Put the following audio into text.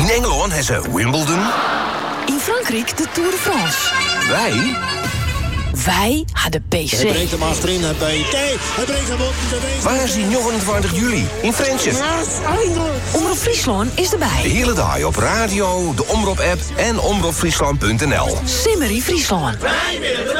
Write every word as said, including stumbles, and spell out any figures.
In Engeland hebben ze Wimbledon. In Frankrijk de Tour de France. Wij? Wij hadden P C. Hij brengt hem achterin naar B T. Hij brengt hem op de race. Waar is die negenentwintig juli? In Frankrijk. Omroep Friesland is erbij. De hele dag op radio, de Omroep-app en omroep friesland punt n l. Simmerie Friesland.